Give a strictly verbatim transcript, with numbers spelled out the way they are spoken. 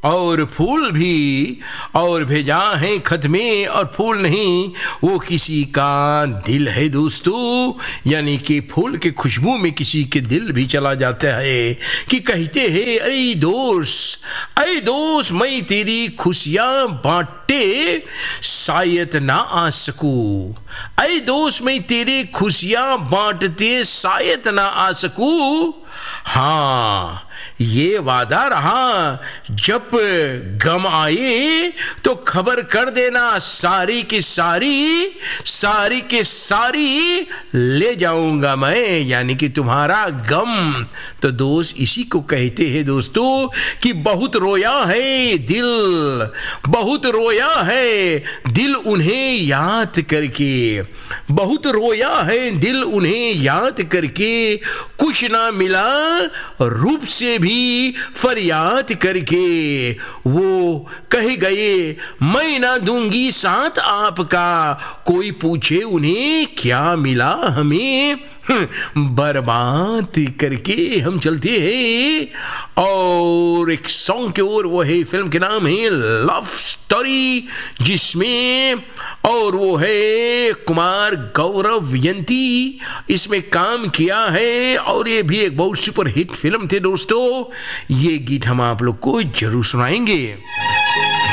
और फूल भी, और भेजा है खत में और फूल नहीं, वो किसी का दिल है दोस्तों। यानी कि फूल के खुशबू में किसी के दिल भी चला जाता है कि कहते हैं अरे दोस्त, अरे दोस्त मैं तेरी खुशियां बांटे शायद ना आ सकूं, अरे दोस्त मैं तेरी खुशियां बांटते शायद ना आ सकूं। हाँ ये वादा रहा, जब गम आए तो खबर कर देना, सारी की सारी सारी के सारी ले जाऊंगा मैं, यानी कि तुम्हारा गम। तो दोस्त इसी को कहते हैं दोस्तों कि बहुत रोया है दिल, बहुत रोया है दिल उन्हें याद करके, बहुत रोया है दिल उन्हें याद करके, कुछ ना मिला रूप से भी फरियाद करके, वो कह गए मैं ना दूंगी साथ आपका, कोई पूछे उन्हें क्या मिला हमें, बर्बाद करके हम चलते हैं। और एक सॉन्ग के ओर, वो है फिल्म के नाम है लव स्टोरी, जिसमें और वो है कुमार गौरव यंती इसमें काम किया है, और ये भी एक बहुत सुपर हिट फिल्म थे दोस्तों। ये गीत हम आप लोग को जरूर सुनाएंगे।